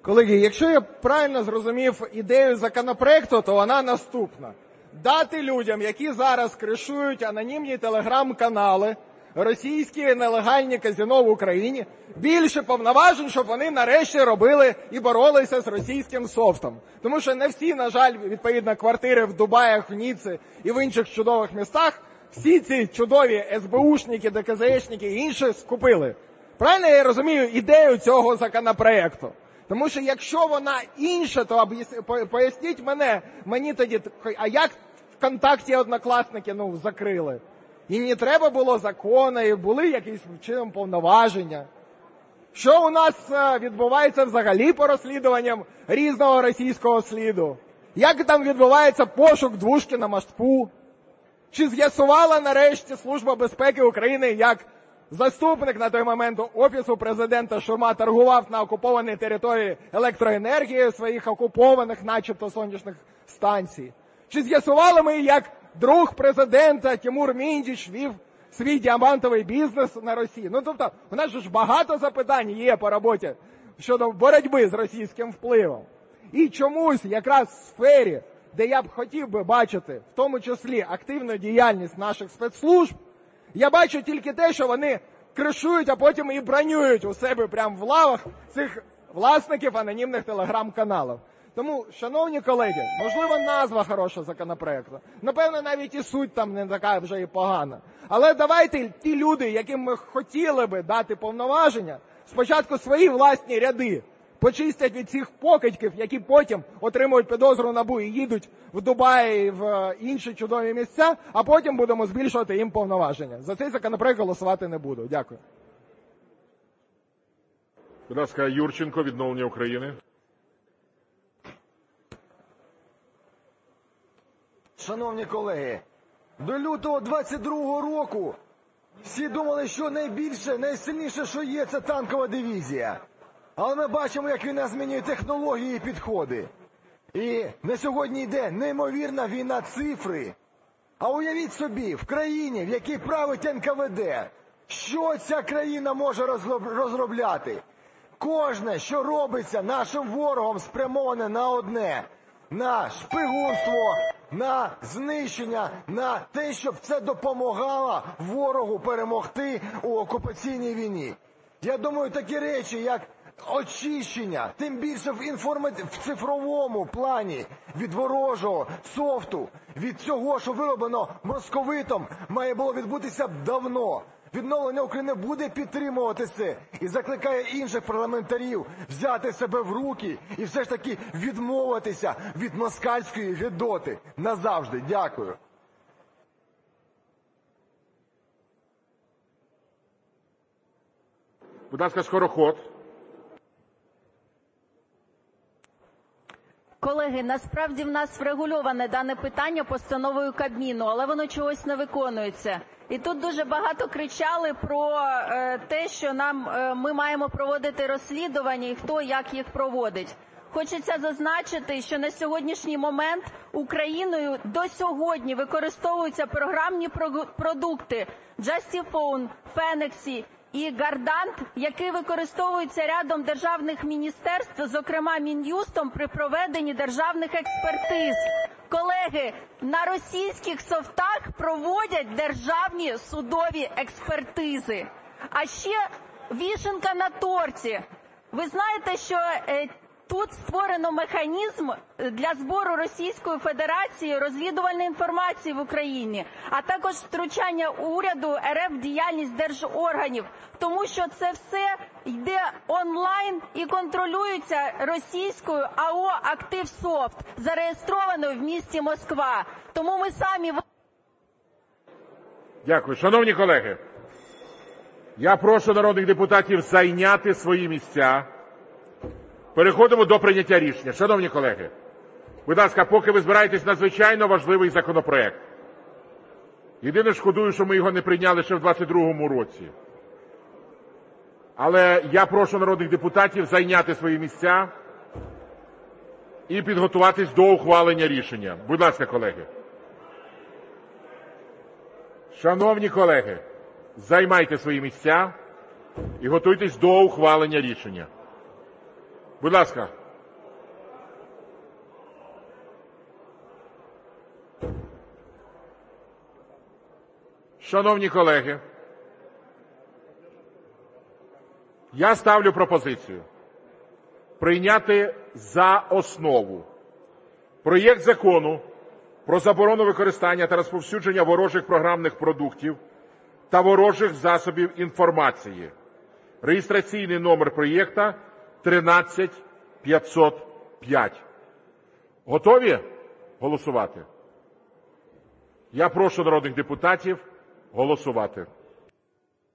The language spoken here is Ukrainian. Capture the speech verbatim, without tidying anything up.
Колеги, якщо я правильно зрозумів ідею законопроекту, то вона наступна. Дати людям, які зараз кришують анонімні телеграм-канали, російські нелегальні казино в Україні, більше повноважень, щоб вони нарешті робили і боролися з російським софтом. Тому що не всі, на жаль, відповідно, квартири в Дубаях, в Ніці і в інших чудових містах, всі ці чудові ес бе ушники, де ка зе ешники і інші скупили. Правильно я розумію ідею цього законопроекту? Тому що якщо вона інша, то поясніть мене, мені тоді, а як ВКонтакті однокласники, ну, закрили? І не треба було закону, і були якісь чином повноваження. Що у нас відбувається взагалі по розслідуванням різного російського сліду? Як там відбувається пошук двушки на мосту? Чи з'ясувала нарешті Служба безпеки України, як заступник на той момент Офісу президента Шурма торгував на окупованій території електроенергією своїх окупованих начебто сонячних станцій? Чи з'ясували ми, як друг президента Тимур Міндіч вів свій діамантовий бізнес на Росії? Ну, тобто, у нас ж багато запитань є по роботі щодо боротьби з російським впливом. І чомусь якраз в сфері, де я б хотів би бачити, в тому числі активну діяльність наших спецслужб, я бачу тільки те, що вони кришують, а потім і бронюють у себе прямо в лавах цих власників анонімних телеграм-каналів. Тому, шановні колеги, можливо, назва хороша законопроекту. Напевно, навіть і суть там не така вже і погана. Але давайте ті люди, яким ми хотіли би дати повноваження, спочатку свої власні ряди почистять від цих покидьків, які потім отримують підозру НАБУ і їдуть в Дубай і в інші чудові місця, а потім будемо збільшувати їм повноваження. За цей законопроект голосувати не буду. Дякую. Будь ласка, Юрченко, «Відновлення України». Шановні колеги, до лютого двадцять другого року всі думали, що найбільше, найсильніше, що є, це танкова дивізія. Але ми бачимо, як війна змінює технології і підходи. І на сьогодні йде неймовірна війна цифри. А уявіть собі, в країні, в якій править ен ка ве де, що ця країна може розробляти? Кожне, що робиться нашим ворогом, спрямоване на одне – на шпигунство, на знищення, на те, щоб це допомагало ворогу перемогти у окупаційній війні. Я думаю, такі речі, як очищення, тим більше в, інформа... в цифровому плані від ворожого софту, від цього, що вироблено московитом, має було відбутися давно. Відновлення України буде підтримувати це і закликає інших парламентарів взяти себе в руки і все ж таки відмовитися від москальської гидоти назавжди. Дякую. Будь ласка, Скороход. Колеги, насправді в нас врегульоване дане питання постановою Кабміну, але воно чогось не виконується. І тут дуже багато кричали про е, те, що нам е, ми маємо проводити розслідування і хто як їх проводить. Хочеться зазначити, що на сьогоднішній момент Україною до сьогодні використовуються програмні продукти Justiphone, Fenexy і Guardant, які використовуються рядом державних міністерств, зокрема Мін'юстом, при проведенні державних експертиз. Колеги, на російських софтах проводять державні судові експертизи. А ще вишенька на торті. Ви знаєте, що е, тут створено механізм для збору Російською Федерацією розвідувальної інформації в Україні, а також втручання уряду ер еф в діяльність держорганів, тому що це все йде онлайн і контролюється російською а о «Активсофт», зареєстрованою в місті Москва. Тому ми самі... Дякую. Шановні колеги, я прошу народних депутатів зайняти свої місця. Переходимо до прийняття рішення. Шановні колеги, будь ласка, поки ви збираєтесь, надзвичайно важливий законопроект. Єдине, шкодую, що ми його не прийняли ще в двадцять другому році. Але я прошу народних депутатів зайняти свої місця і підготуватись до ухвалення рішення. Будь ласка, колеги. Шановні колеги, займайте свої місця і готуйтесь до ухвалення рішення. Будь ласка. Шановні колеги, я ставлю пропозицію прийняти за основу проєкт Закону про заборону використання та розповсюдження ворожих програмних продуктів та ворожих засобів інформації. Реєстраційний номер проєкту тринадцять п'ятсот п'ять. Готові голосувати? Я прошу народних депутатів голосувати.